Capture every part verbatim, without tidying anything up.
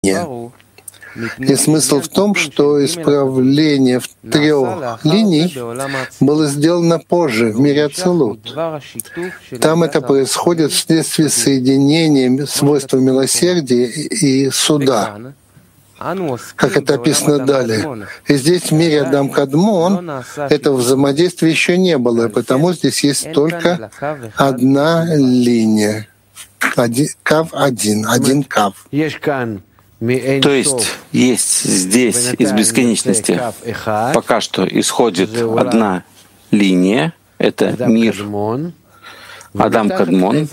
И смысл в том, что исправление в трех линий было сделано позже, в мире Ацилут. Там это происходит вследствие соединения свойства милосердия и суда, как это описано далее. И здесь в мире Адам Кадмон этого взаимодействия еще не было, и потому здесь есть только одна линия. Один, кав один, один кав. То есть есть здесь из бесконечности пока что исходит одна линия, это мир Адам Кадмон,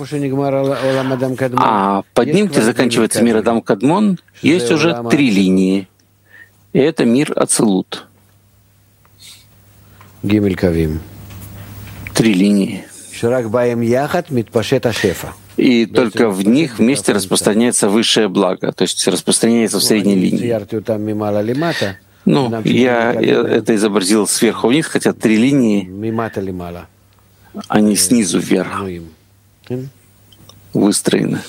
а под ним, где заканчивается мир Адам Кадмон, есть уже три линии, и это мир Ацилут. Три линии. И только в них вместе распространяется высшее благо, то есть распространяется в средней линии. Ну, я это изобразил сверху вниз, хотя три линии, они снизу вверх выстроены.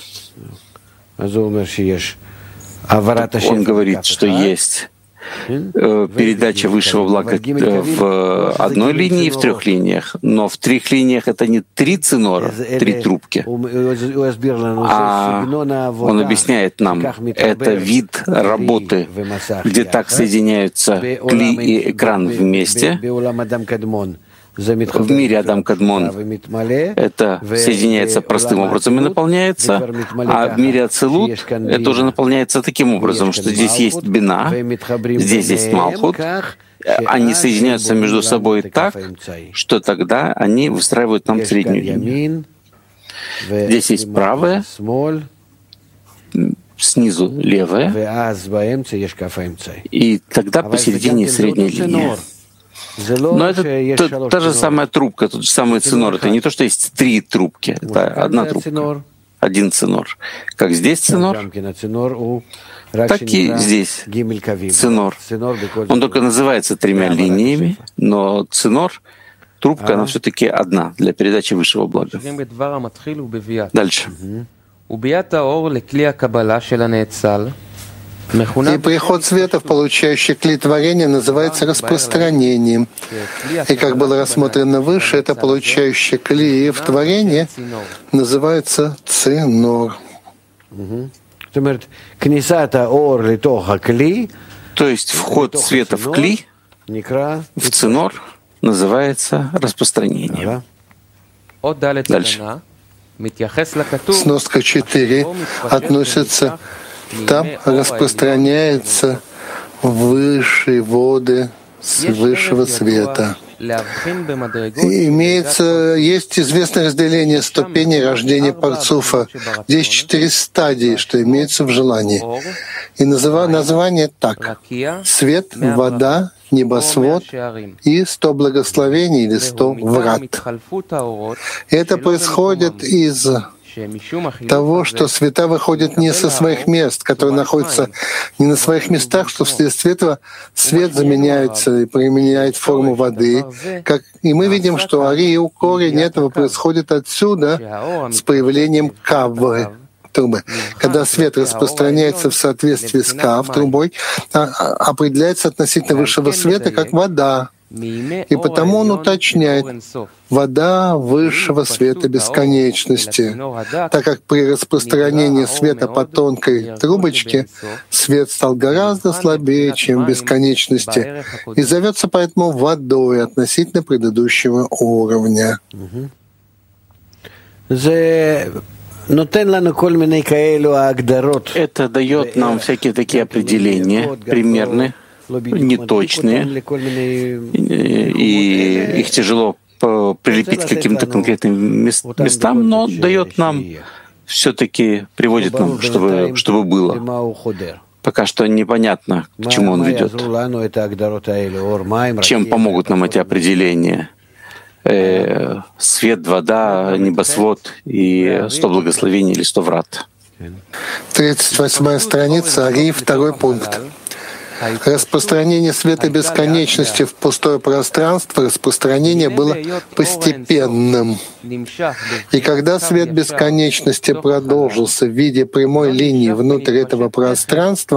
Он говорит, что есть передача высшего блага в одной линии и в трех линиях. Но в трех линиях это не три цинора, три трубки, а он объясняет нам, это вид работы, где так соединяются кли и экран вместе. В мире Адам Кадмон это соединяется простым образом и наполняется, а в мире Ацилут это уже наполняется таким образом, что здесь есть бина, здесь есть Малхут, они соединяются между собой так, что тогда они выстраивают нам среднюю линию. Здесь есть правая, снизу левая, и тогда посередине средняя линия. Но это та, та же самая трубка, тот же самый цинор. Это не то, что есть три трубки, это одна трубка, один цинор. Как здесь цинор, так и здесь цинор. Он только называется тремя линиями, но цинор, трубка, она все-таки одна для передачи высшего блага. Дальше. И приход света в получающий кли творения называется распространением. И как было рассмотрено выше, это получающий кли в творении называется цинор. То есть вход света в кли, в цинор, называется распространением. Дальше. Сноска четыре относится. Там распространяются высшие воды высшего света. И имеется, есть известное разделение ступеней рождения Парцуфа. Здесь четыре стадии, что имеется в желании. И называ, название так: свет, вода, небосвод и сто благословений или сто врат. И это происходит из того, что света выходят не со своих мест, которые находятся не на своих местах, что вследствие этого свет заменяется и применяет форму воды. Как, и мы видим, что ари и корень этого происходит отсюда с появлением кавы, трубы. Когда свет распространяется в соответствии с кав, трубой, определяется относительно высшего света как вода. И потому он уточняет вода высшего света бесконечности, так как при распространении света по тонкой трубочке свет стал гораздо слабее, чем в бесконечности, и зовется поэтому водой относительно предыдущего уровня. Это дает нам всякие такие определения примерные, неточные, и их тяжело прилепить к каким-то конкретным местам, но дает нам, все-таки приводит нам, чтобы, чтобы было. Пока что непонятно, к чему он ведет. Чем помогут нам эти определения? Э, свет, вода, небосвод и сто благословений или сто врат. тридцать восьмая страница, Ари, второй пункт. Распространение света бесконечности в пустое пространство, распространение было постепенным. И когда свет бесконечности продолжился в виде прямой линии внутрь этого пространства,